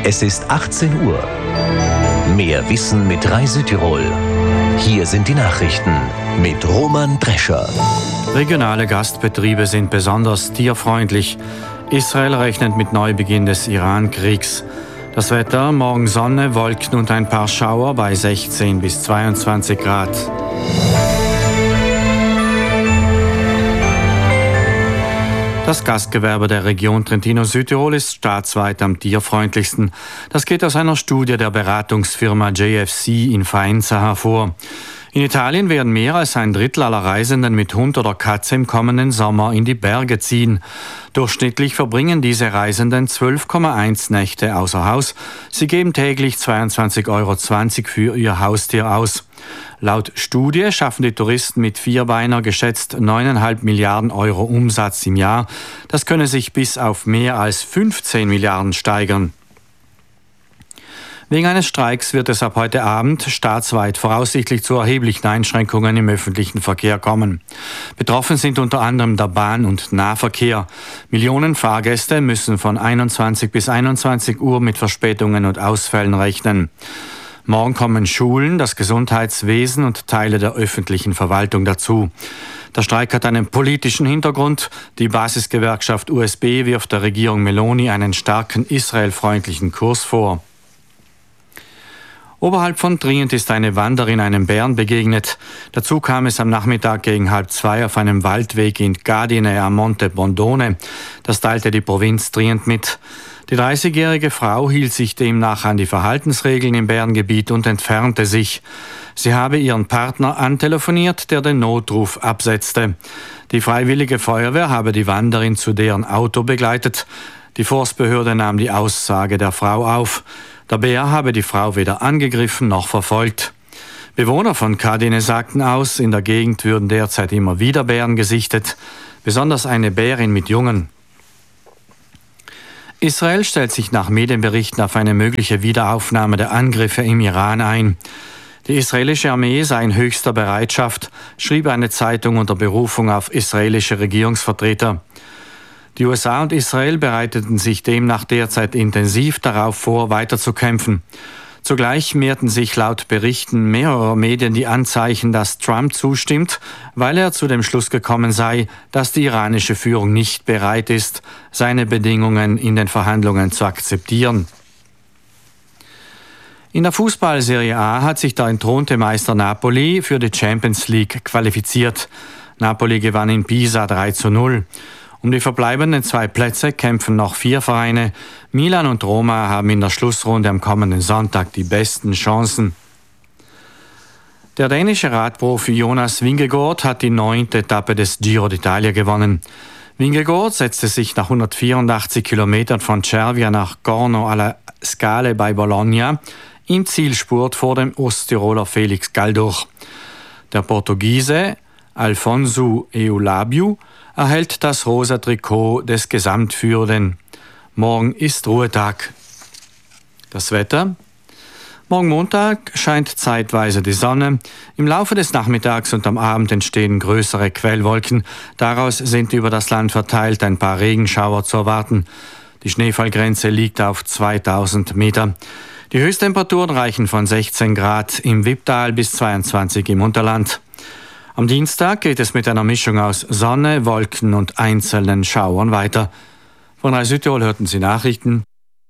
Es ist 18 Uhr. Mehr Wissen mit Rai Südtirol. Hier sind die Nachrichten mit Roman Drescher. Regionale Gastbetriebe sind besonders tierfreundlich. Israel rechnet mit Neubeginn des Iran-Kriegs. Das Wetter: morgen Sonne, Wolken und ein paar Schauer bei 16 bis 22 Grad. Das Gastgewerbe der Region Trentino-Südtirol ist staatsweit am tierfreundlichsten. Das geht aus einer Studie der Beratungsfirma JFC in Faenza hervor. In Italien werden mehr als ein Drittel aller Reisenden mit Hund oder Katze im kommenden Sommer in die Berge ziehen. Durchschnittlich verbringen diese Reisenden 12,1 Nächte außer Haus. Sie geben täglich 22,20 € für ihr Haustier aus. Laut Studie schaffen die Touristen mit Vierbeiner geschätzt 9,5 Milliarden € Umsatz im Jahr. Das könne sich bis auf mehr als 15 Milliarden steigern. Wegen eines Streiks wird es ab heute Abend staatsweit voraussichtlich zu erheblichen Einschränkungen im öffentlichen Verkehr kommen. Betroffen sind unter anderem der Bahn- und Nahverkehr. Millionen Fahrgäste müssen von 21 bis 21 Uhr mit Verspätungen und Ausfällen rechnen. Morgen kommen Schulen, das Gesundheitswesen und Teile der öffentlichen Verwaltung dazu. Der Streik hat einen politischen Hintergrund. Die Basisgewerkschaft USB wirft der Regierung Meloni einen starken israelfreundlichen Kurs vor. Oberhalb von Trient ist eine Wanderin einem Bären begegnet. Dazu kam es am Nachmittag gegen 1:30 auf einem Waldweg in Gadine am Monte Bondone. Das teilte die Provinz Trient mit. Die 30-jährige Frau hielt sich demnach an die Verhaltensregeln im Bärengebiet und entfernte sich. Sie habe ihren Partner antelefoniert, der den Notruf absetzte. Die Freiwillige Feuerwehr habe die Wanderin zu deren Auto begleitet. Die Forstbehörde nahm die Aussage der Frau auf. Der Bär habe die Frau weder angegriffen noch verfolgt. Bewohner von Kadine sagten aus, in der Gegend würden derzeit immer wieder Bären gesichtet, besonders eine Bärin mit Jungen. Israel stellt sich nach Medienberichten auf eine mögliche Wiederaufnahme der Angriffe im Iran ein. Die israelische Armee sei in höchster Bereitschaft, schrieb eine Zeitung unter Berufung auf israelische Regierungsvertreter. Die USA und Israel bereiteten sich demnach derzeit intensiv darauf vor, weiterzukämpfen. Zugleich mehrten sich laut Berichten mehrerer Medien die Anzeichen, dass Trump zustimmt, weil er zu dem Schluss gekommen sei, dass die iranische Führung nicht bereit ist, seine Bedingungen in den Verhandlungen zu akzeptieren. In der Fußball-Serie A hat sich der entthronte Meister Napoli für die Champions League qualifiziert. Napoli gewann in Pisa 3:0. Um die verbleibenden 2 Plätze kämpfen noch 4 Vereine. Milan und Roma haben in der Schlussrunde am kommenden Sonntag die besten Chancen. Der dänische Radprofi Jonas Vingegaard hat die 9. Etappe des Giro d'Italia gewonnen. Vingegaard setzte sich nach 184 Kilometern von Cervia nach Corno alla Scale bei Bologna in Zielspurt vor dem Osttiroler Felix Gall durch. Der Portugiese Alfonso Eulabio erhält das rosa Trikot des Gesamtführenden. Morgen ist Ruhetag. Das Wetter: morgen Montag scheint zeitweise die Sonne. Im Laufe des Nachmittags und am Abend entstehen größere Quellwolken. Daraus sind über das Land verteilt ein paar Regenschauer zu erwarten. Die Schneefallgrenze liegt auf 2000 Meter. Die Höchsttemperaturen reichen von 16 Grad im Wipptal bis 22 im Unterland. Am Dienstag geht es mit einer Mischung aus Sonne, Wolken und einzelnen Schauern weiter. Von Rai Südtirol hörten Sie Nachrichten.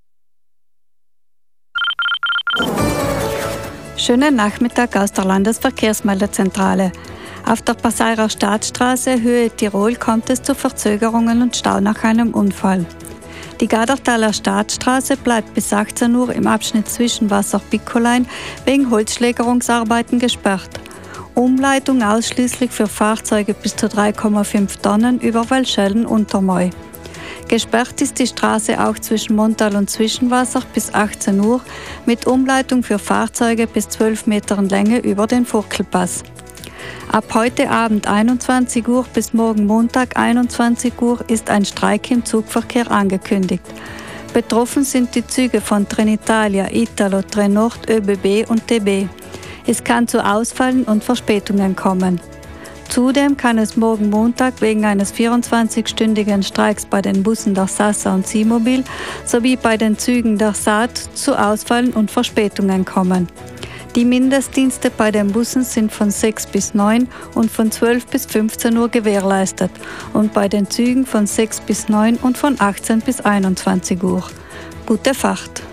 Schönen Nachmittag aus der Landesverkehrsmeldezentrale. Auf der Passairer Staatsstraße Höhe Tirol kommt es zu Verzögerungen und Stau nach einem Unfall. Die Gadertaler Staatsstraße bleibt bis 18 Uhr im Abschnitt Zwischenwasser-Pickolein wegen Holzschlägerungsarbeiten gesperrt. Umleitung ausschließlich für Fahrzeuge bis zu 3,5 Tonnen über Wellschellen-Untermoy. Gesperrt ist die Straße auch zwischen Montal und Zwischenwasser bis 18 Uhr mit Umleitung für Fahrzeuge bis 12 Metern Länge über den Furkelpass. Ab heute Abend 21 Uhr bis morgen Montag 21 Uhr ist ein Streik im Zugverkehr angekündigt. Betroffen sind die Züge von Trenitalia, Italo, Trenord, ÖBB und DB. Es kann zu Ausfällen und Verspätungen kommen. Zudem kann es morgen Montag wegen eines 24-stündigen Streiks bei den Bussen der Sasa und Simobil sowie bei den Zügen der Saat zu Ausfällen und Verspätungen kommen. Die Mindestdienste bei den Bussen sind von 6 bis 9 und von 12 bis 15 Uhr gewährleistet und bei den Zügen von 6 bis 9 und von 18 bis 21 Uhr. Gute Fahrt!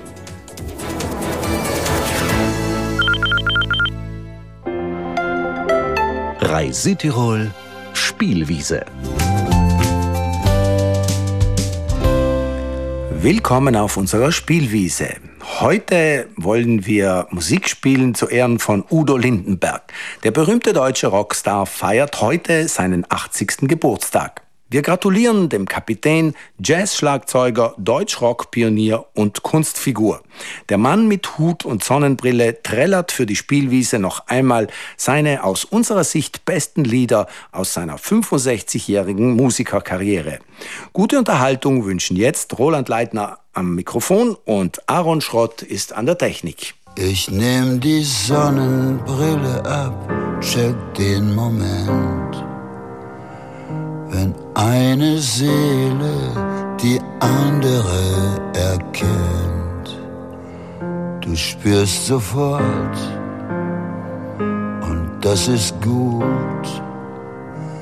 Rai Südtirol Spielwiese. Willkommen auf unserer Spielwiese. Heute wollen wir Musik spielen zu Ehren von Udo Lindenberg. Der berühmte deutsche Rockstar feiert heute seinen 80. Geburtstag. Wir gratulieren dem Kapitän, Jazz-Schlagzeuger, Deutsch-Rock-Pionier und Kunstfigur. Der Mann mit Hut und Sonnenbrille trällert für die Spielwiese noch einmal seine aus unserer Sicht besten Lieder aus seiner 65-jährigen Musikerkarriere. Gute Unterhaltung wünschen jetzt Roland Leitner am Mikrofon und Aaron Schrott ist an der Technik. Ich nehm die Sonnenbrille ab, check den Moment. Wenn eine Seele die andere erkennt, du spürst sofort, und das ist gut.